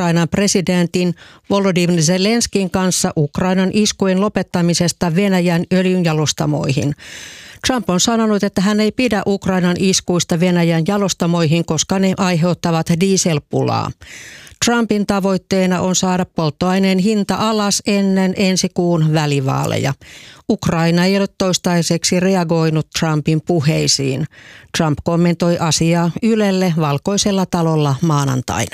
Ukrainan presidentin Volodymyr Zelenskin kanssa Ukrainan iskujen lopettamisesta Venäjän öljynjalostamoihin. Trump on sanonut, että hän ei pidä Ukrainan iskuista Venäjän jalostamoihin, koska ne aiheuttavat dieselpulaa. Trumpin tavoitteena on saada polttoaineen hinta alas ennen ensi kuun välivaaleja. Ukraina ei ole toistaiseksi reagoinut Trumpin puheisiin. Trump kommentoi asiaa Ylelle Valkoisella talolla maanantaina.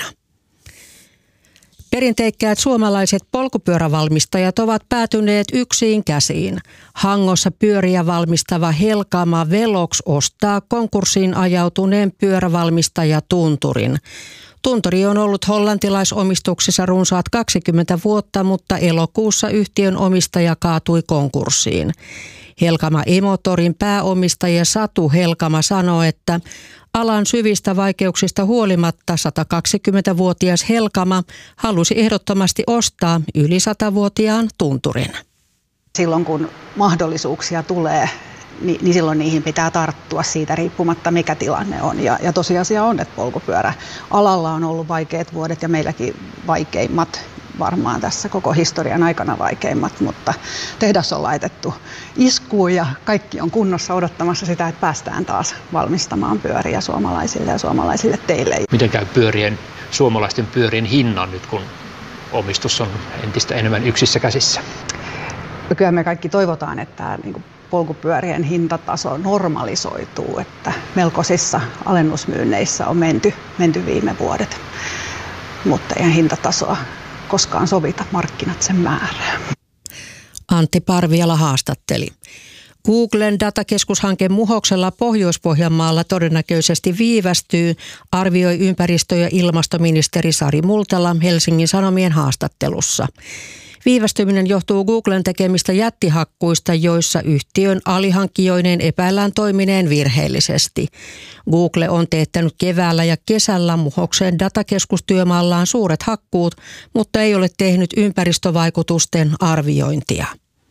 Perinteikkäät suomalaiset polkupyörävalmistajat ovat päätyneet yksiin käsiin. Hangossa pyöriä valmistava Helkama Velox ostaa konkurssiin ajautuneen pyörävalmistaja Tunturin. Tunturi on ollut hollantilaisomistuksessa runsaat 20 vuotta, mutta elokuussa yhtiön omistaja kaatui konkurssiin. Helkama E-Motorin pääomistaja Satu Helkama sanoi, että alan syvistä vaikeuksista huolimatta 120-vuotias Helkama halusi ehdottomasti ostaa yli 100-vuotiaan Tunturin. Silloin kun mahdollisuuksia tulee, niin silloin niihin pitää tarttua siitä riippumatta, mikä tilanne on. Ja tosiasia on, että polkupyöräalalla on ollut vaikeat vuodet ja meilläkin vaikeimmat, varmaan tässä koko historian aikana vaikeimmat, mutta tehdas on laitettu iskuun ja kaikki on kunnossa odottamassa sitä, että päästään taas valmistamaan pyöriä suomalaisille ja suomalaisille teille. Miten käy suomalaisten pyörien hinnan nyt, kun omistus on entistä enemmän yksissä käsissä? Kyllä me kaikki toivotaan, että polkupyörien hintataso normalisoituu, että melkoisissa alennusmyynneissä on menty viime vuodet, mutta ei hintatasoa koskaan sovita, markkinat sen määrää. Antti Parviala haastatteli. Googlen datakeskushanke Muhoksella Pohjois-Pohjanmaalla todennäköisesti viivästyy, arvioi ympäristö- ja ilmastoministeri Sari Multala Helsingin Sanomien haastattelussa. Viivästyminen johtuu Googlen tekemistä jättihakkuista, joissa yhtiön alihankkijoineen epäillään toimineen virheellisesti. Google on teettänyt keväällä ja kesällä Muhoksen datakeskustyömaallaan suuret hakkuut, mutta ei ole tehnyt ympäristövaikutusten arviointia.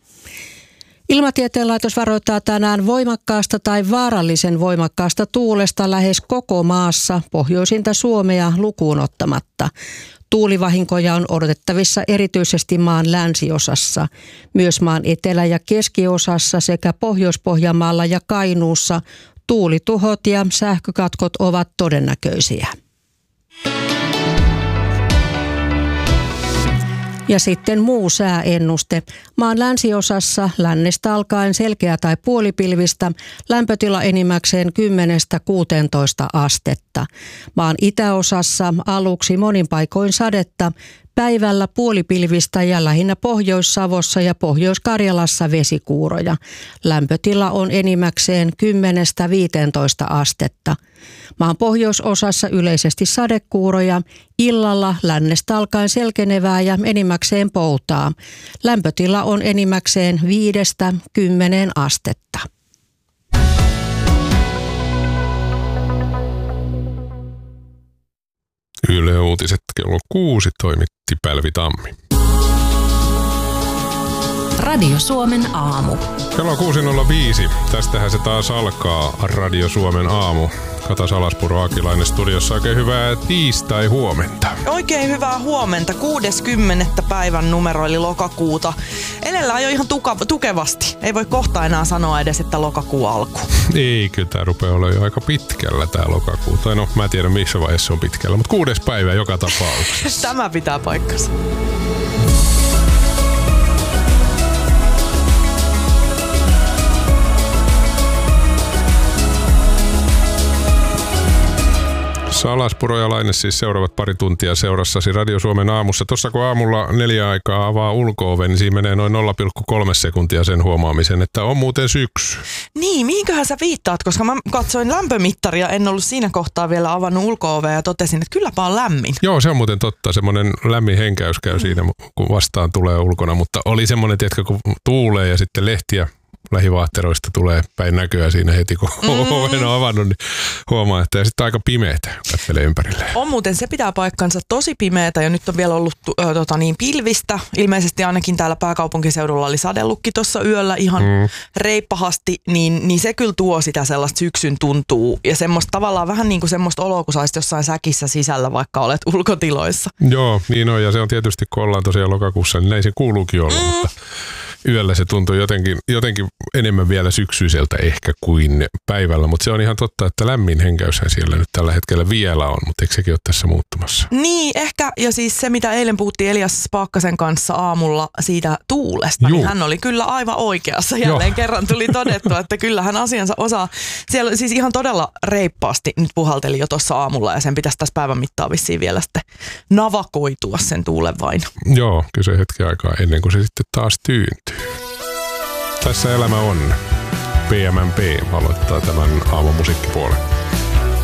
Ilmatieteen laitos varoittaa tänään voimakkaasta tai vaarallisen voimakkaasta tuulesta lähes koko maassa, pohjoisinta Suomea lukuun ottamatta. Tuulivahinkoja on odotettavissa erityisesti maan länsiosassa. Myös maan etelä- ja keskiosassa sekä Pohjois-Pohjanmaalla ja Kainuussa tuulituhot ja sähkökatkot ovat todennäköisiä. Ja sitten muu sääennuste. Maan länsiosassa lännestä alkaen selkeä tai puolipilvistä, lämpötila enimmäkseen 10–16 astetta. Maan itäosassa aluksi monin paikoin sadetta, päivällä puolipilvistä ja lähinnä Pohjois-Savossa ja Pohjois-Karjalassa vesikuuroja. Lämpötila on enimmäkseen 10–15 astetta. Maan pohjoisosassa yleisesti sadekuuroja, illalla lännestä alkaen selkenevää ja enimmäkseen poutaa. Lämpötila on enimmäkseen 5–10 astetta. Yle Uutiset kello 6 toimitti Pälvi Tammi. Radio Suomen aamu. Kello 6.05. Tästähän se taas alkaa Radio Suomen aamu. Kata Salaspuro, Akilainen studiossa. Oikein hyvää tiistai-huomenta. Oikein hyvää huomenta. 60. päivän numero eli lokakuuta. Elellään jo ihan tukevasti. Ei voi kohta enää sanoa edes, että lokakuu alku. Ei, kyllä tämä rupeaa olla jo aika pitkällä tämä lokakuu. Tai no, mä en tiedä missä vaiheessa se on pitkällä, mutta 6. päivä joka tapauksessa. Tämä pitää paikkansa. Salaspuro ja Laine siis seuraavat pari tuntia seurassasi Radio Suomen aamussa. Tuossa kun aamulla 4 aikaa avaa ulko-oven, niin siinä menee noin 0,3 sekuntia sen huomaamisen, että on muuten syksy. Niin, mihinköhän sä viittaat, koska mä katsoin lämpömittaria, en ollut siinä kohtaa vielä avannut ulko-ovea ja totesin, että kylläpä on lämmin. Joo, se on muuten totta. Semmoinen lämmin henkäys käy siinä, kun vastaan tulee ulkona, mutta oli semmoinen, tiedätkö, kun tuulee ja sitten lehtiä lähivaatteroista tulee päin näköä siinä heti, kun oven on avannut, niin huomaa, että sitten aika pimeätä katselee ympärilleen. On muuten, se pitää paikkansa, tosi pimeätä ja nyt on vielä ollut pilvistä. Ilmeisesti ainakin täällä pääkaupunkiseudulla oli sadellukki tuossa yöllä ihan reippahasti, niin se kyllä tuo sitä sellaista syksyn tuntuu ja semmoista tavallaan vähän niin kuin semmoista oloa, kun saisit jossain säkissä sisällä, vaikka olet ulkotiloissa. Joo, niin on ja se on tietysti, kun ollaan tosiaan lokakuussa, niin näin se kuuluukin olla, mutta yöllä se tuntuu jotenkin enemmän vielä syksyiseltä ehkä kuin päivällä, mutta se on ihan totta, että lämmin henkäyshän siellä nyt tällä hetkellä vielä on, mutta eikö sekin ole tässä muuttumassa? Niin, ehkä, ja siis se mitä eilen puhuttiin Elias Paakkasen kanssa aamulla siitä tuulesta, niin hän oli kyllä aivan oikeassa. Jälleen kerran tuli todettua, että kyllä hän asiansa osaa. Siellä siis ihan todella reippaasti nyt puhalteli jo tuossa aamulla ja sen pitäisi tässä päivän mittaan vissiin vielä sitten navakoitua sen tuulen vain. Joo, kyllä se hetken aikaa ennen kuin se sitten taas tyyntyy. Tässä elämä on. PMMP aloittaa tämän aamun musiikkipuolen.